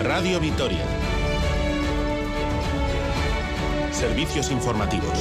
Radio Vitoria. Servicios informativos.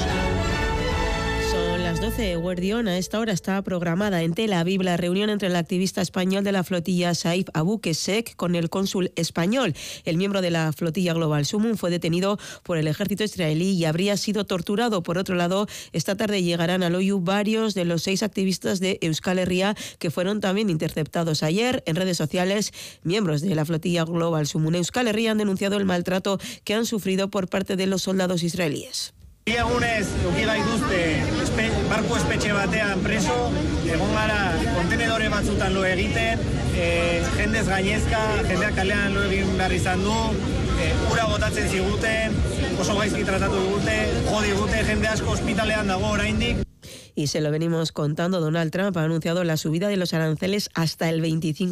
Son las 12, Eguerdión. A esta hora está programada en Tel Aviv la reunión entre el activista español de la flotilla Saif Abu Kesek con el cónsul español. El miembro de la flotilla Global Sumun fue detenido por el ejército israelí y habría sido torturado. Por otro lado, esta tarde llegarán a Loiu varios de los 6 activistas de Euskal Herria que fueron también interceptados ayer. En redes sociales, miembros de la flotilla Global Sumun Euskal Herria han denunciado el maltrato que han sufrido por parte de los soldados israelíes. Bi egunez eduki gaituzte barku espetxe batean preso, egon gara kontenedore batzutan lo egiten, jendez gainezka, jendeak kalean lo egin behar izan du, ura botatzen ziguten, oso gaizki tratatu digute, jo digute, jende asko ospitalean dago oraindik. Y se lo venimos contando, Donald Trump ha anunciado la subida de los aranceles hasta el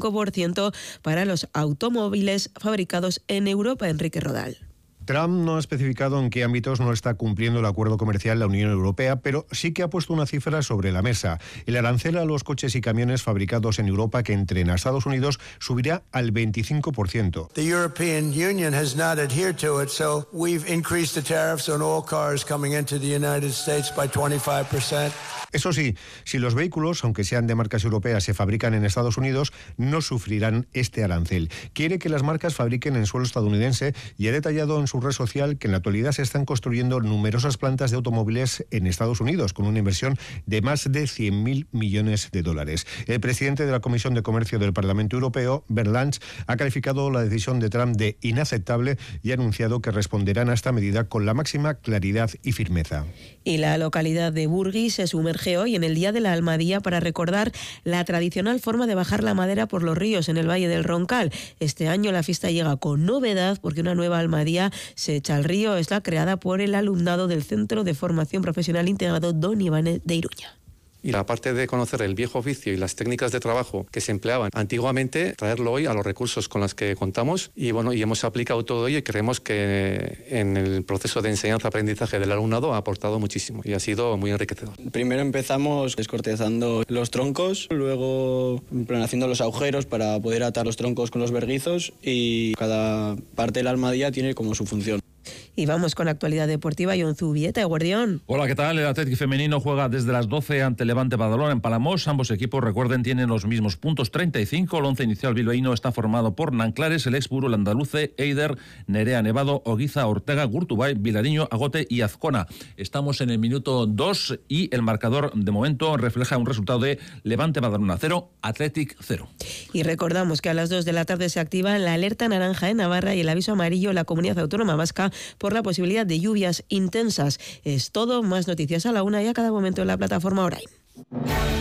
25% para los automóviles fabricados en Europa. Enrique Rodal. Trump no ha especificado en qué ámbitos no está cumpliendo el acuerdo comercial la Unión Europea, pero sí que ha puesto una cifra sobre la mesa. El arancel a los coches y camiones fabricados en Europa que entren a Estados Unidos subirá al 25%. The European Union has not adhered to it, so we've increased the tariffs on all cars coming into the United States by 25%. Eso sí, si los vehículos, aunque sean de marcas europeas, se fabrican en Estados Unidos, no sufrirán este arancel. Quiere que las marcas fabriquen en suelo estadounidense y ha detallado en su red social que en la actualidad se están construyendo numerosas plantas de automóviles en Estados Unidos, con una inversión de más de 100.000 millones de dólares. El presidente de la Comisión de Comercio del Parlamento Europeo, Bert Lange, ha calificado la decisión de Trump de inaceptable y ha anunciado que responderán a esta medida con la máxima claridad y firmeza. Y la localidad de Burgui se sumerge hoy en el Día de la Almadía para recordar la tradicional forma de bajar la madera por los ríos en el Valle del Roncal. Este año la fiesta llega con novedad porque una nueva almadía se echa al río. Es la creada por el alumnado del Centro de Formación Profesional Integrado Don Iván de Iruña. Y aparte de conocer el viejo oficio y las técnicas de trabajo que se empleaban antiguamente, traerlo hoy a los recursos con los que contamos y hemos aplicado todo ello y creemos que en el proceso de enseñanza-aprendizaje del alumnado ha aportado muchísimo y ha sido muy enriquecedor. Primero empezamos descortezando los troncos, luego haciendo los agujeros para poder atar los troncos con los verguizos y cada parte de la almadía tiene como su función. Y vamos con la actualidad deportiva. Jon Zubieta, Eguerdión. Hola, ¿qué tal? El Athletic femenino juega desde las 12 ante Levante Badalona en Palamós. Ambos equipos, recuerden, tienen los mismos puntos, 35. El once inicial bilbaíno está formado por Nanclares, el ex Burul Andaluce, Eider, Nerea Nevado, Oguiza, Ortega, Gurtubay, Vilariño, Agote y Azcona. Estamos en el minuto 2 y el marcador de momento refleja un resultado de Levante Badalona 0, Athletic 0. Y recordamos que a las 2 de la tarde se activa la alerta naranja en Navarra y el aviso amarillo en la Comunidad Autónoma Vasca por la posibilidad de lluvias intensas. Es todo, más noticias a la 1 y a cada momento en la plataforma Orain.